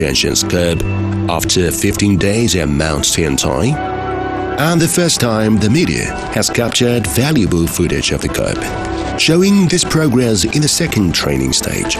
Gentian's cub after 15 days at Mount Tiantai, and the first time the media has captured valuable footage of the cub, showing this progress in the second training stage.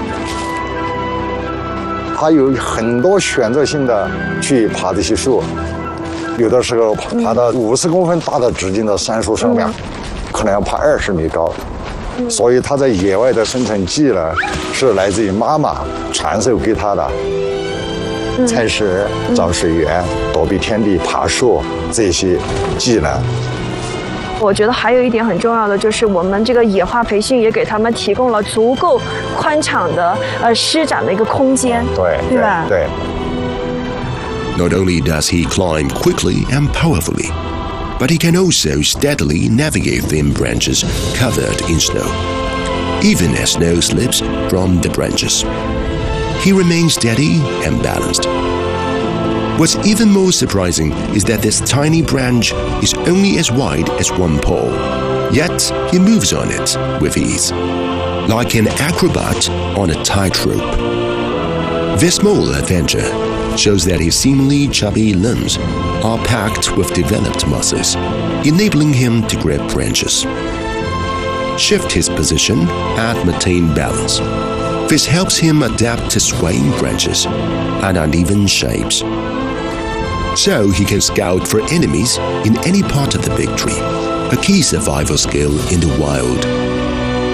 它有很多选择性的去爬这些树，有的时候爬到50公分大的直径的杉树上面，可能要爬20米高。所以它在野外的生存技能是来自于妈妈传授给它的，采食、找水源、躲避天敌、爬树这些技能。 我觉得还有一点很重要的就是，我们这个野化培训也给他们提供了足够宽敞的施展的一个空间，对吧？ 对。 Not only does he climb quickly and powerfully, but he can also steadily navigate thin branches covered in snow, even as snow slips from the branches. He remains steady and balanced. What's even more surprising is that this tiny branch is only as wide as one paw, yet he moves on it with ease, like an acrobat on a tightrope. This small adventure shows that his seemingly chubby limbs are packed with developed muscles, enabling him to grab branches, shift his position, and maintain balance. This helps him adapt to swaying branches and uneven shapes, so he can scout for enemies in any part of the big tree, a key survival skill in the wild.